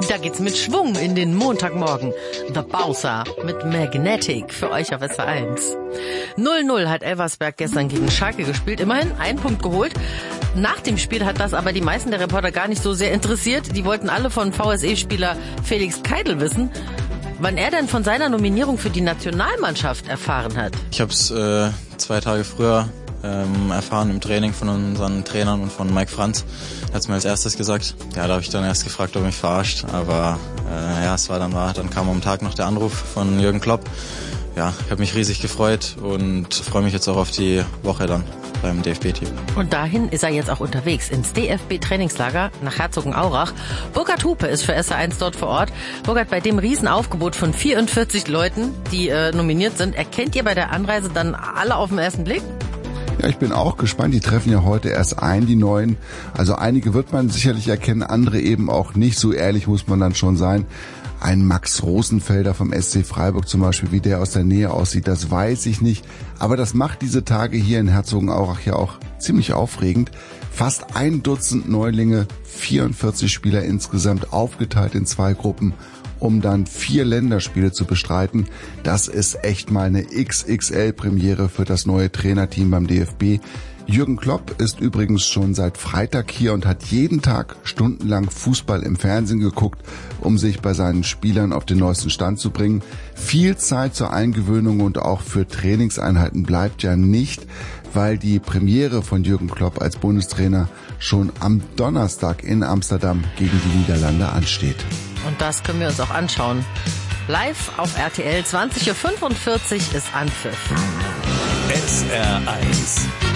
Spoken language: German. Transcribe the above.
Da geht's mit Schwung in den Montagmorgen. The Bowser mit Magnetic für euch auf SW1. 0-0 hat Elversberg gestern gegen Schalke gespielt. Immerhin einen Punkt geholt. Nach dem Spiel hat das aber die meisten der Reporter gar nicht so sehr interessiert. Die wollten alle von VSE-Spieler Felix Keidl wissen, wann er denn von seiner Nominierung für die Nationalmannschaft erfahren hat. Ich habe es 2 Tage früher erfahren im Training von unseren Trainern und von Mike Franz. Er hat es mir als erstes gesagt. Ja, da habe ich dann erst gefragt, ob er mich verarscht. Aber es war. Dann kam am Tag noch der Anruf von Jürgen Klopp. Ja, ich habe mich riesig gefreut und freue mich jetzt auch auf die Woche dann beim DFB-Team. Und dahin ist er jetzt auch unterwegs, ins DFB-Trainingslager nach Herzogenaurach. Burkhard Hupe ist für SR1 dort vor Ort. Burkhard, bei dem Riesenaufgebot von 44 Leuten, die nominiert sind, erkennt ihr bei der Anreise dann alle auf den ersten Blick? Ja, ich bin auch gespannt. Die treffen ja heute erst ein, die Neuen. Also einige wird man sicherlich erkennen, andere eben auch nicht. So ehrlich muss man dann schon sein. Ein Max Rosenfelder vom SC Freiburg zum Beispiel, wie der aus der Nähe aussieht, das weiß ich nicht. Aber das macht diese Tage hier in Herzogenaurach ja auch ziemlich aufregend. Fast 1 Dutzend Neulinge, 44 Spieler insgesamt, aufgeteilt in 2 Gruppen, um dann 4 Länderspiele zu bestreiten. Das ist echt mal eine XXL-Premiere für das neue Trainerteam beim DFB. Jürgen Klopp ist übrigens schon seit Freitag hier und hat jeden Tag stundenlang Fußball im Fernsehen geguckt, um sich bei seinen Spielern auf den neuesten Stand zu bringen. Viel Zeit zur Eingewöhnung und auch für Trainingseinheiten bleibt ja nicht, weil die Premiere von Jürgen Klopp als Bundestrainer schon am Donnerstag in Amsterdam gegen die Niederlande ansteht. Und das können wir uns auch anschauen. Live auf RTL, 20:45 Uhr ist Anpfiff. SR1